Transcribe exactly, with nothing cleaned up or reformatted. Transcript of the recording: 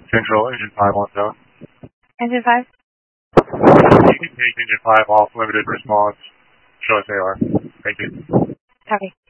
Central, Engine five on zone. Engine five? You can take Engine five off limited response. Show us A R. Thank you. Copy.